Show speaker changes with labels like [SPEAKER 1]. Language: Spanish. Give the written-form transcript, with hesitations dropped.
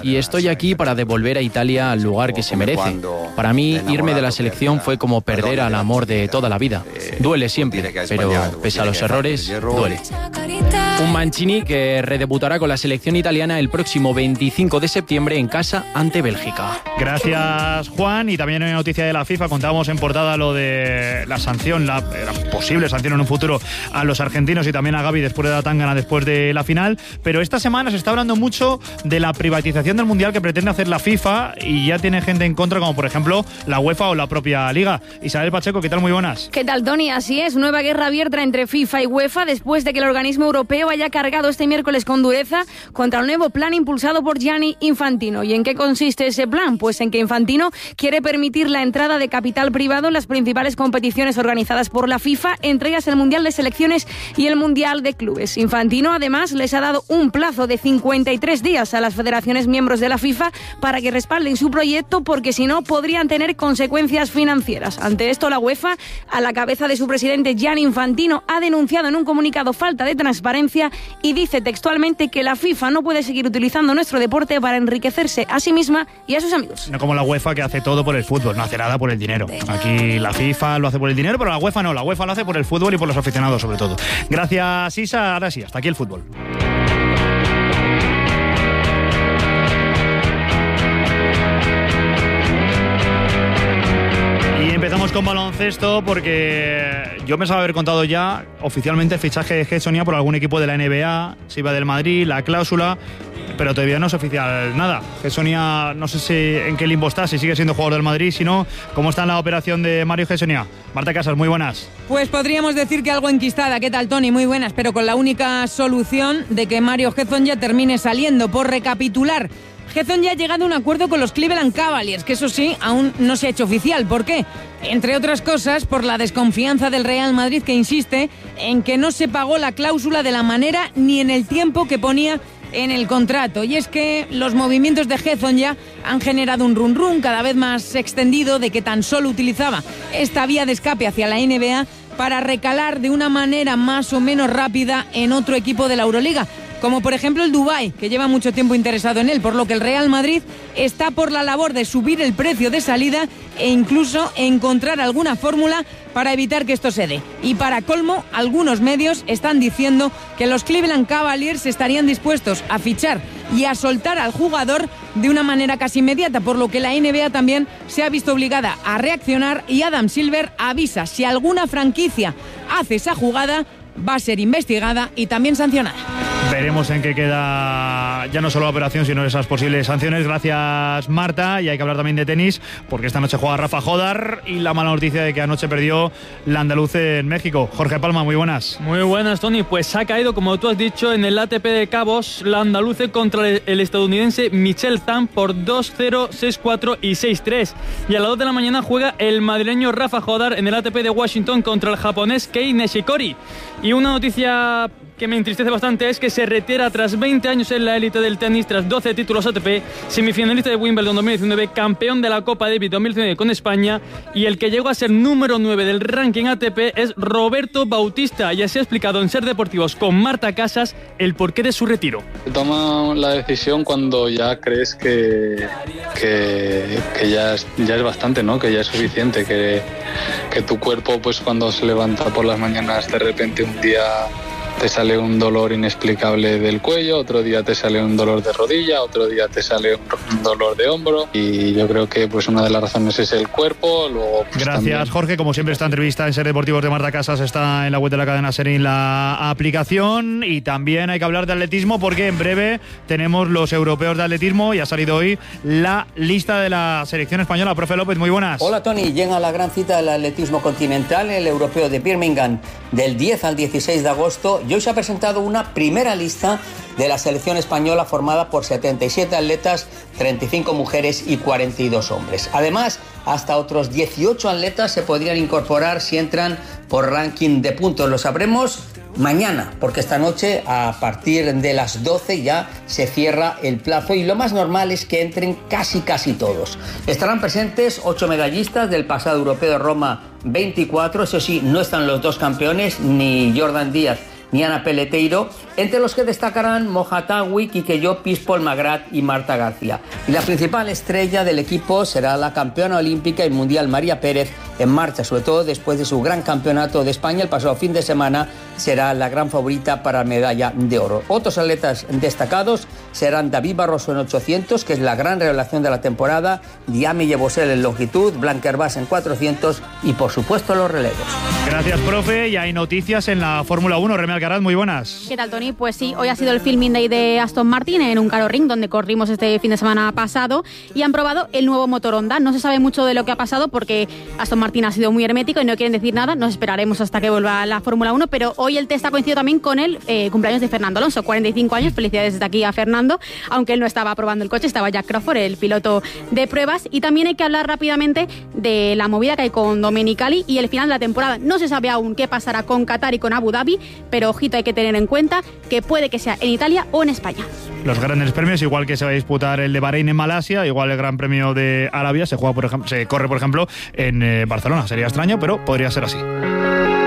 [SPEAKER 1] y estoy aquí para devolver a Italia al lugar que se merece. Para mí, irme de la selección fue como perder al amor de toda la vida. Duele siempre, pero pese a los errores, duele. Un Mancini que redebutará con la selección italiana el próximo 25 de septiembre en casa ante Bélgica.
[SPEAKER 2] Gracias, Juan. Y también hay una noticia de la FIFA. Contábamos en portada lo de la sanción, la posible sanción en un futuro a los argentinos y también a Gavi después de la tangana, después de la final. Pero esta semana se está hablando mucho de la privatización del Mundial que pretende hacer la FIFA y ya tiene gente en contra, como por ejemplo la UEFA o la propia Liga. Isabel Pacheco, ¿qué tal? Muy buenas.
[SPEAKER 3] ¿Qué tal, Tony? Así es, nueva guerra abierta entre FIFA y UEFA después de que el organismo europeo haya cargado este miércoles con dureza contra el nuevo plan impulsado por Gianni Infantino. ¿Y en qué consiste ese plan? Pues en que Infantino quiere permitir la entrada de capital privado en las principales competiciones organizadas por la FIFA, entre ellas el Mundial de Selecciones y el Mundial de Clubes. Infantino, además, les ha dado un plazo de 53 días a las federaciones miembros de la FIFA para que respalden su proyecto, porque si no podrían tener consecuencias financieras. Ante esto, la UEFA, a la cabeza de su presidente Gianni Infantino, ha denunciado en un comunicado falta de transparencia y dice textualmente que la FIFA no puede seguir utilizando nuestro deporte para enriquecerse a sí misma y a sus amigos.
[SPEAKER 2] No como la UEFA, que hace todo por el fútbol, no hace nada por el dinero. Aquí la FIFA lo hace por el dinero, pero la UEFA no. La UEFA lo hace por el fútbol y por los aficionados sobre todo. Gracias, Isa. Ahora sí, hasta aquí el fútbol. Empezamos con baloncesto porque yo pensaba haber contado ya oficialmente el fichaje de Getsonia por algún equipo de la NBA, se iba del Madrid, la cláusula, pero todavía no es oficial nada. Getsonia, no sé si en qué limbo está, si sigue siendo jugador del Madrid, si no, ¿cómo está en la operación de Mario Getsonia? Marta Casas, muy buenas.
[SPEAKER 4] Pues podríamos decir que algo enquistada. ¿Qué tal, Tony? Muy buenas, pero con la única solución de que Mario Getsonia termine saliendo. Por recapitular, Getsonia ha llegado a un acuerdo con los Cleveland Cavaliers, que eso sí, aún no se ha hecho oficial. ¿Por qué? Entre otras cosas, por la desconfianza del Real Madrid, que insiste en que no se pagó la cláusula de la manera ni en el tiempo que ponía en el contrato. Y es que los movimientos de Getsonia han generado un run-run cada vez más extendido de que tan solo utilizaba esta vía de escape hacia la NBA para recalar de una manera más o menos rápida en otro equipo de la Euroliga, como por ejemplo el Dubái, que lleva mucho tiempo interesado en él, por lo que el Real Madrid está por la labor de subir el precio de salida e incluso encontrar alguna fórmula para evitar que esto se dé. Y para colmo, algunos medios están diciendo que los Cleveland Cavaliers estarían dispuestos a fichar y a soltar al jugador de una manera casi inmediata, por lo que la NBA también se ha visto obligada a reaccionar y Adam Silver avisa: si alguna franquicia hace esa jugada, va a ser investigada y también sancionada.
[SPEAKER 2] Veremos en qué queda ya no solo la operación, sino esas posibles sanciones. Gracias, Marta. Y hay que hablar también de tenis, porque esta noche juega Rafa Jodar y la mala noticia de que anoche perdió la andaluz en México. Jorge Palma, muy buenas.
[SPEAKER 5] Muy buenas, Tony. Pues ha caído, como tú has dicho, en el ATP de Cabos la andaluce contra el estadounidense Michelle Tan por 2-0, 6-4 y 6-3. Y a las 2 de la mañana juega el madrileño Rafa Jodar en el ATP de Washington contra el japonés Kei Nishikori. Y una noticia que me entristece bastante es que se retira tras 20 años en la élite del tenis, tras 12 títulos ATP, semifinalista de Wimbledon 2019, campeón de la Copa Davis 2019 con España, y el que llegó a ser número 9 del ranking ATP es Roberto Bautista, y así ha explicado en Ser Deportivos con Marta Casas el porqué de su retiro.
[SPEAKER 6] Toma la decisión cuando ya crees que ya es bastante, ¿no? Que ya es suficiente, que tu cuerpo, pues cuando se levanta por las mañanas, de repente un día te sale un dolor inexplicable del cuello, otro día te sale un dolor de rodilla, otro día te sale un dolor de hombro, y yo creo que pues una de las razones es el cuerpo. Luego, pues,
[SPEAKER 2] gracias, también... Jorge. Como siempre, esta entrevista en Ser Deportivos de Marta Casas está en la web de la cadena SER en la aplicación. Y también hay que hablar de atletismo, porque en breve tenemos los europeos de atletismo y ha salido hoy la lista de la selección española. Profe López, muy buenas.
[SPEAKER 7] Hola, Tony. Llega la gran cita del atletismo continental, el europeo de Birmingham, del 10 al 16 de agosto. Y hoy se ha presentado una primera lista de la selección española formada por 77 atletas, 35 mujeres y 42 hombres. Además, hasta otros 18 atletas se podrían incorporar si entran por ranking de puntos. Lo sabremos mañana, porque esta noche a partir de las 12 ya se cierra el plazo, y lo más normal es que entren casi todos. Estarán presentes 8 medallistas del pasado europeo de Roma 24, eso sí, no están los dos campeones, ni Jordan Díaz ni Ana Peleteiro, entre los que destacarán Mojatawi, Quique Llopis, Paul Magrat y Marta García. Y la principal estrella del equipo será la campeona olímpica y mundial María Pérez, en marcha, sobre todo después de su gran campeonato de España el pasado fin de semana. Será la gran favorita para medalla de oro. Otros atletas destacados serán David Barroso en 800, que es la gran revelación de la temporada, Diami Yebosel en longitud, Blanca Herbás en 400 y, por supuesto, los relevos.
[SPEAKER 2] Gracias, profe. Y hay noticias en la Fórmula 1. Remy Alcaraz, muy buenas.
[SPEAKER 3] ¿Qué tal, Tony? Pues sí, hoy ha sido el filming day de Aston Martin en Hungaroring, donde corrimos este fin de semana pasado, y han probado el nuevo motor Honda. No se sabe mucho de lo que ha pasado porque Aston Martin ha sido muy hermético y no quieren decir nada. Nos esperaremos hasta que vuelva a la Fórmula 1, pero hoy el test ha coincidido también con el cumpleaños de Fernando Alonso, 45 años. Felicidades desde aquí a Fernando, aunque él no estaba probando el coche, estaba Jack Crawford, el piloto de pruebas. Y también hay que hablar rápidamente de la movida que hay con Domenicali y el final de la temporada. No se sabe aún qué pasará con Qatar y con Abu Dhabi, pero ojito, hay que tener en cuenta que puede que sea en Italia o en España.
[SPEAKER 2] Los grandes premios, igual que se va a disputar el de Bahrein en Malasia, igual el Gran Premio de Arabia, se corre, por ejemplo, en Barcelona. Sería extraño, pero podría ser así.